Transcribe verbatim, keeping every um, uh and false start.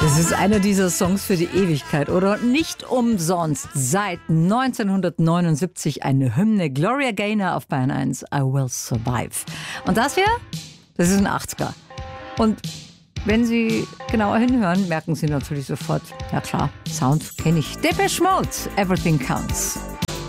Das ist einer dieser Songs für die Ewigkeit, oder? Nicht umsonst seit neunzehnhundertneunundsiebzig eine Hymne. Gloria Gaynor auf Bayern eins, I Will Survive. Und das hier, das ist ein achtziger. Und wenn Sie genauer hinhören, merken Sie natürlich sofort, ja klar, Sound kenne ich. Depeche Mode, Everything Counts.